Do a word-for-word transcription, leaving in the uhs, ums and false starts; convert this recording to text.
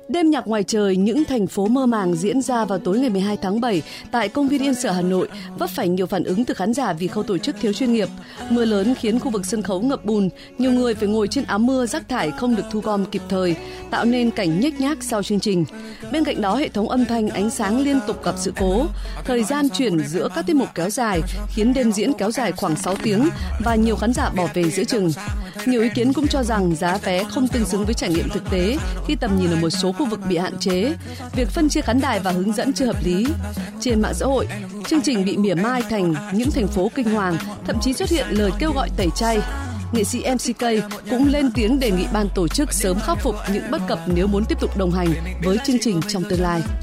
Đêm nhạc ngoài trời những thành phố mơ màng diễn ra vào tối ngày mười hai tháng bảy tại công viên Yên Sở Hà Nội vấp phải nhiều phản ứng từ khán giả vì khâu tổ chức thiếu chuyên nghiệp. Mưa lớn khiến khu vực sân khấu ngập bùn, nhiều người phải ngồi trên áo mưa, rác thải không được thu gom kịp thời, tạo nên cảnh nhếch nhác sau chương trình. Bên cạnh đó, hệ thống âm thanh, ánh sáng liên tục gặp sự cố. Thời gian chuyển giữa các tiết mục kéo dài khiến đêm diễn kéo dài khoảng sáu tiếng và nhiều khán giả bỏ về giữa chừng. Nhiều ý kiến cũng cho rằng giá vé không tương xứng với trải nghiệm thực tế khi tầm nhìn ở một số khu vực bị hạn chế, việc phân chia khán đài và hướng dẫn chưa hợp lý. Trên mạng xã hội, chương trình bị mỉa mai thành những thành phố kinh hoàng, thậm chí xuất hiện lời kêu gọi tẩy chay. Nghệ sĩ em xê ca cũng lên tiếng đề nghị ban tổ chức sớm khắc phục những bất cập nếu muốn tiếp tục đồng hành với chương trình trong tương lai.